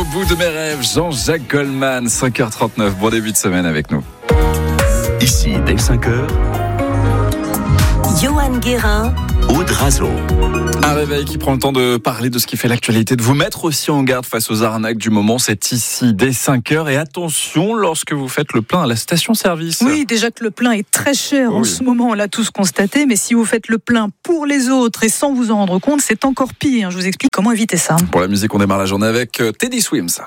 bout de mes rêves, Jean-Jacques Goldman, 5h39, bon début de semaine avec nous. Ici, dès 5h, Johan Guérin, Aude Razo. Un réveil qui prend le temps de parler de ce qui fait l'actualité, de vous mettre aussi en garde face aux arnaques du moment. C'est ici dès 5h. Et attention lorsque vous faites le plein à la station-service. Oui, déjà que le plein est très cher en ce moment, on l'a tous constaté. Mais si vous faites le plein pour les autres et sans vous en rendre compte, c'est encore pire. Je vous explique comment éviter ça. Pour la musique, on démarre la journée avec Teddy Swims.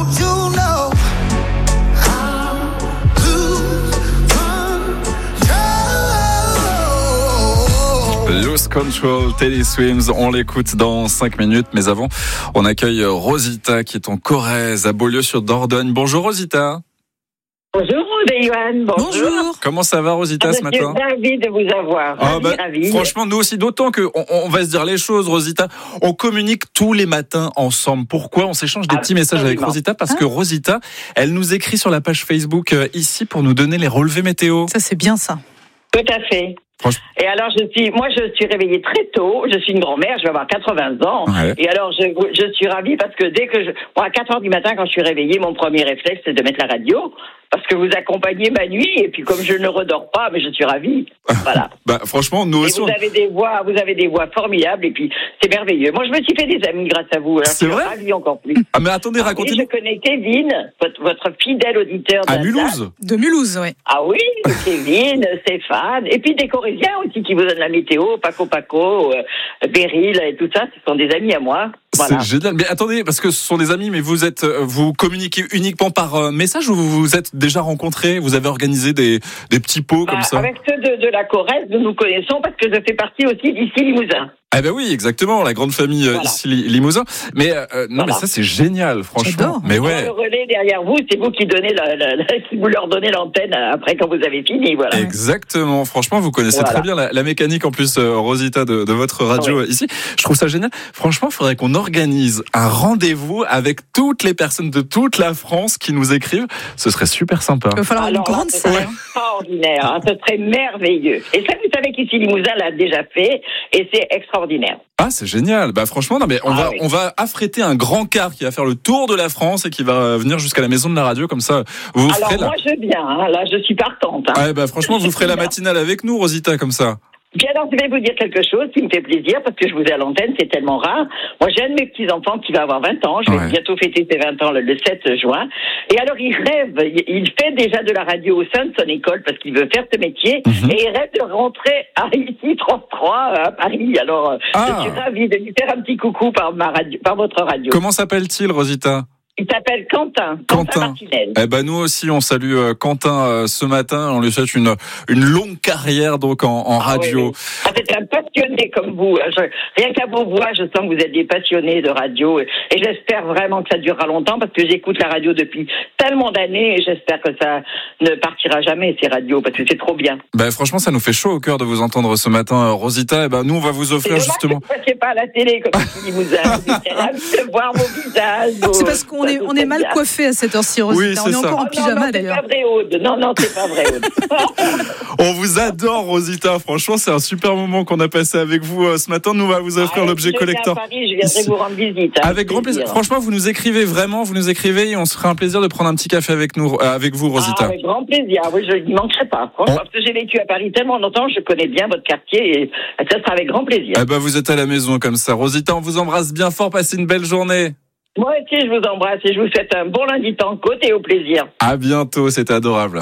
Lose Control, Teddy Swims, on l'écoute dans 5 minutes, mais avant, on accueille Rosita qui est en Corrèze, à Beaulieu-sur-Dordogne. Bonjour Rosita. Bonjour Johan, bonjour. Comment ça va Rosita ce matin? Je suis ravie de vous avoir. Ravi. Franchement, nous aussi, d'autant qu'on va se dire les choses, Rosita. On communique tous les matins ensemble. Pourquoi? On s'échange des petits messages avec Rosita parce que Rosita, elle nous écrit sur la page Facebook ici pour nous donner les relevés météo. Ça, c'est bien ça. Tout à fait. Et alors, je suis réveillée très tôt. Je suis une grand-mère, je vais avoir 80 ans. Ouais. Et alors, je suis ravie parce que à 4 heures du matin, quand je suis réveillée, mon premier réflexe, c'est de mettre la radio. Parce que vous accompagnez ma nuit, et puis comme je ne redors pas, mais je suis ravie. Voilà. Franchement, nous aussi. Vous avez des voix formidables, et puis c'est merveilleux. Moi, je me suis fait des amis grâce à vous. Alors, c'est vrai? Je suis ravie encore plus. Ah, mais attendez, racontez-nous. Je connais Kevin, votre fidèle auditeur. À Mulhouse? De Mulhouse, oui. Ah oui, Kevin, Stéphane, et puis des Corésiens aussi qui vous donnent la météo, Paco, Beryl et tout ça, ce sont des amis à moi. Voilà. C'est génial. Mais attendez, parce que ce sont des amis, mais vous communiquez uniquement par message ou vous vous êtes déjà rencontrés? Vous avez organisé des petits pots comme ça? Avec ceux de la Corrèze, nous connaissons parce que je fais partie aussi d'ici Limousin. Ah ben oui, exactement, la grande famille ici Limousin. Mais non, mais ça c'est génial, franchement. J'adore. Mais ouais. Le relais derrière vous, c'est vous qui donnez qui vous leur donnez l'antenne après quand vous avez fini, voilà. Exactement. Franchement, vous connaissez très bien la mécanique en plus, Rosita, de votre radio ici. Je trouve ça génial. Franchement, il faudrait qu'on organise un rendez-vous avec toutes les personnes de toute la France qui nous écrivent. Ce serait super sympa. Il va falloir une grande salle. Extraordinaire, ce serait merveilleux. Et ça, vous savez qu'ici Limousin l'a déjà fait, et c'est extraordinaire. Ah, c'est génial. Franchement, non, mais on va affréter un grand car qui va faire le tour de la France et qui va venir jusqu'à la maison de la radio, comme ça. Vous ferez moi, je viens. Là, je suis partante. Franchement, vous ferez la matinale avec nous, Rosita, comme ça. Puis alors, je vais vous dire quelque chose qui me fait plaisir, parce que je vous ai à l'antenne, c'est tellement rare. Moi, j'ai un de mes petits-enfants qui va avoir 20 ans. Je vais bientôt fêter ses 20 ans le 7 juin. Et alors, il rêve. Il fait déjà de la radio au sein de son école, parce qu'il veut faire ce métier. Et il rêve de rentrer à ici, 33, à Paris. Alors, je suis ravie de lui faire un petit coucou par votre radio. Comment s'appelle-t-il, Rosita? Il s'appelle Quentin Martinez. Nous aussi, on salue Quentin ce matin. On lui souhaite une longue carrière donc en radio. Oui. C'est un passionné comme vous. Rien qu'à vos voix, je sens que vous êtes des passionnés de radio. Et j'espère vraiment que ça durera longtemps parce que j'écoute la radio depuis tellement d'années et j'espère que ça ne partira jamais, ces radios, parce que c'est trop bien. Franchement, ça nous fait chaud au cœur de vous entendre ce matin, Rosita. Nous, on va vous offrir justement... C'est dommage que vous ne passiez pas à la télé comme si vous avez ravi de voir vos visages. C'est parce qu'on est mal coiffé à cette heure-ci, Rosita. Oui, on est encore en pyjama d'ailleurs. C'est pas vrai, Aude. Non, c'est pas vrai, Aude. On vous adore, Rosita. Franchement, c'est un super moment qu'on a passé avec vous ce matin. Nous, on va vous offrir l'objet collector. À Paris, je viendrai vous rendre visite. Avec grand plaisir. Franchement, vous nous écrivez et on se fera un plaisir de prendre un petit café avec vous, Rosita. Avec grand plaisir. Oui, je n'y manquerai pas. Franchement, parce que j'ai vécu à Paris tellement longtemps, je connais bien votre quartier et ça sera avec grand plaisir. Vous êtes à la maison comme ça. Rosita, on vous embrasse bien fort. Passez une belle journée. Moi aussi, je vous embrasse et je vous souhaite un bon lundi temps côte et au plaisir. À bientôt, c'est adorable.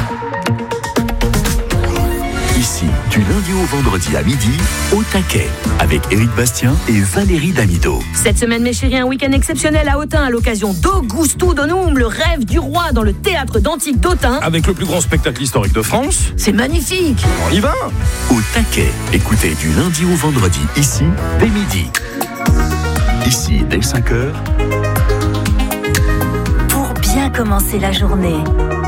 Ici, du lundi au vendredi à midi, au taquet, avec Éric Bastien et Valérie Damido. Cette semaine, mes chéris, un week-end exceptionnel à Autun à l'occasion d'Augusto Donum, le rêve du roi dans le théâtre d'Antique d'Autun. Avec le plus grand spectacle historique de France. C'est magnifique. On y va. Au taquet, écoutez du lundi au vendredi, ici, dès midi. Ici, dès 5h. Pour bien commencer la journée.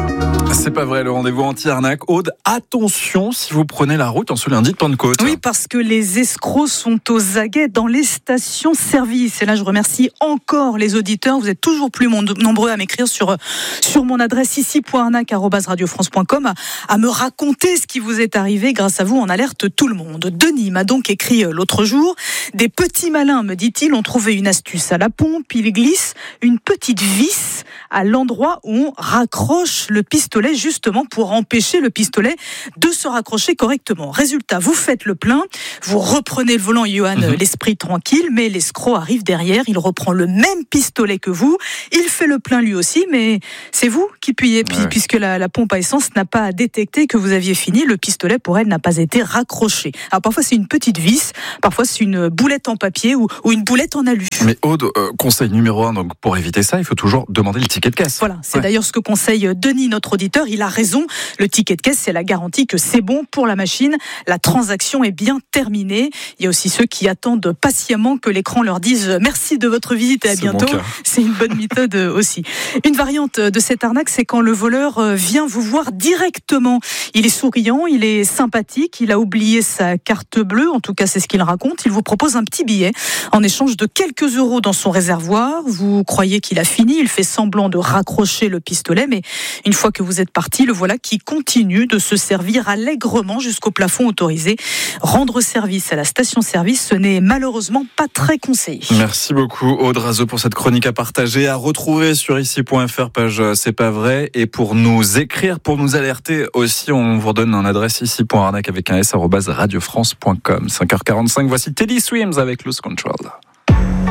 C'est pas vrai, le rendez-vous anti-arnaque. Aude, attention si vous prenez la route en ce lundi de Pentecôte. Oui, parce que les escrocs sont aux aguets dans les stations-service. Et là, je remercie encore les auditeurs. Vous êtes toujours plus nombreux à m'écrire sur mon adresse ici.arnaque@radiofrance.com à me raconter ce qui vous est arrivé. Grâce à vous, on alerte tout le monde. Denis m'a donc écrit l'autre jour. Des petits malins, me dit-il, ont trouvé une astuce à la pompe. Ils glissent une petite vis à l'endroit où on raccroche le pistolet, justement pour empêcher le pistolet de se raccrocher correctement. Résultat, vous faites le plein, vous reprenez le volant, Johan, l'esprit tranquille, mais l'escroc arrive derrière, il reprend le même pistolet que vous, il fait le plein lui aussi, mais c'est vous qui payez, puisque la pompe à essence n'a pas détecté que vous aviez fini, le pistolet pour elle n'a pas été raccroché. Alors parfois c'est une petite vis, parfois c'est une boulette en papier ou une boulette en alu. Mais Aude, conseil numéro 1, donc pour éviter ça, il faut toujours demander le ticket de caisse. Voilà, c'est d'ailleurs ce que conseille Denis, notre auditeur. Il a raison. Le ticket de caisse, c'est la garantie que c'est bon pour la machine. La transaction est bien terminée. Il y a aussi ceux qui attendent patiemment que l'écran leur dise merci de votre visite et à bientôt. C'est une bonne méthode aussi. Une variante de cette arnaque, c'est quand le voleur vient vous voir directement. Il est souriant, il est sympathique, il a oublié sa carte bleue. En tout cas, c'est ce qu'il raconte. Il vous propose un petit billet en échange de quelques euros dans son réservoir. Vous croyez qu'il a fini. Il fait semblant de raccrocher le pistolet, mais une fois que vous êtes parti, le voilà qui continue de se servir allègrement jusqu'au plafond autorisé. Rendre service à la station-service, ce n'est malheureusement pas très conseillé. Merci beaucoup Aude Razeau pour cette chronique à partager, à retrouver sur ici.fr, page C'est pas vrai. Et pour nous écrire, pour nous alerter aussi, on vous redonne un adresse ici.arnaque avec un s @radiofrance.com. 5h45, voici Teddy Swims avec Lose Control.